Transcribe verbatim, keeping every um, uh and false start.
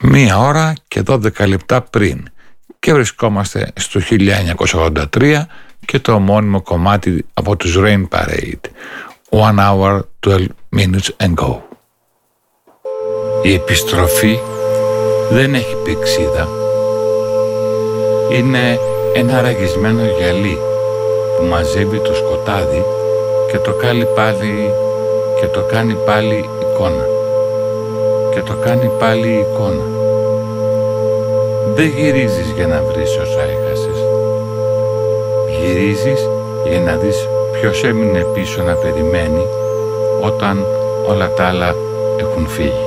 Μία ώρα και δώδεκα λεπτά πριν και βρισκόμαστε στο χίλια εννιακόσια ογδόντα τρία και το ομώνυμο κομμάτι από τους Rain Parade, One Hour, twelve Minutes and Go. Η επιστροφή δεν έχει πηξίδα. Είναι ένα ραγισμένο γυαλί που μαζεύει το σκοτάδι και το κάνει πάλι και το κάνει πάλι εικόνα. Και το κάνει πάλι εικόνα. Δεν γυρίζεις για να βρεις όσα έχασες. Γυρίζεις για να δεις ποιος έμεινε πίσω να περιμένει όταν όλα τα άλλα έχουν φύγει.